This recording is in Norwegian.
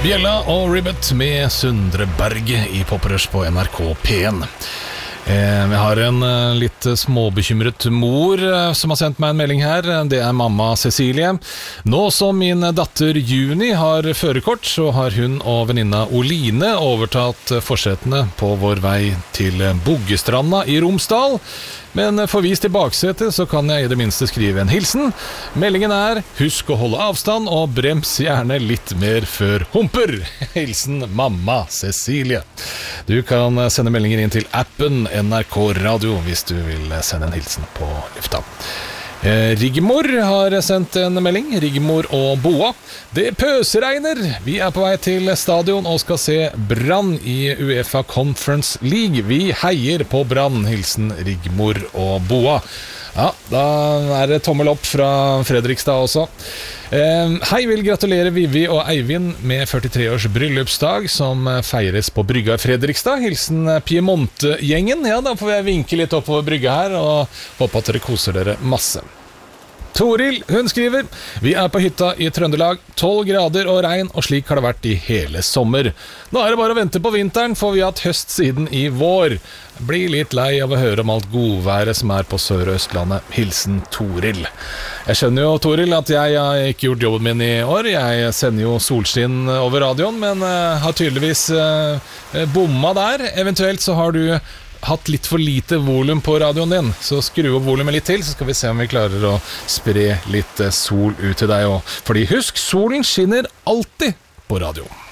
Bjella og Ribbet med Sundre Berge i Poprush på NRK P1. Vi har en litt småbekymret mor som har sendt meg en melding her. Det er mamma Cecilie. Nå som min datter Juni har førerkort, så har hun og venninna Oline overtatt forsetene på vår vei til Boggestranda i Romsdal. Men for vist i baksetet så kan jeg i det minste skrive en hilsen. Meldingen er: husk å holde avstand og brems gjerne litt mer før humper. Hilsen mamma Cecilie. Du kan sende meldinger inn til appen NRK Radio hvis du vil sende en hilsen på lufta. Rigmor har sendt en melding. Rigmor og Boa. Det pøsregner. Vi er på vei til stadion og skal se Brann i UEFA Conference League. Vi heier på Brann. Hilsen Rigmor og Boa. Ja, da er det tommel opp fra Fredrikstad også. Hei, vil gratulere Vivi og Eivind med 43 års bryllupsdag som feires på brygga i Fredrikstad. Hilsen Piemonte-gjengen. Ja, da får jeg vinke litt oppover brygga her og håper at dere koser dere masse. Toril, hun skriver: vi er på hytta i Trøndelag, 12 grader og regn, og slik har det vært i hele sommer. Nå er det bare å vente på vinteren, for vi har hatt høst siden i vår. Blir litt lei av å høre om alt godværet som er på Sør- og Østlandet. Hilsen Toril. Jeg skjønner jo, Toril, at jeg har ikke gjort jobben min i år. Jeg sender jo solskinn over radioen, men har tydeligvis bomma der. Eventuelt så har du hatt litt for lite volum på radioen din, så skru opp volumet litt til, så skal vi se om vi klarer å spre litt sol ut til deg også. Fordi husk, solen skinner alltid på radio.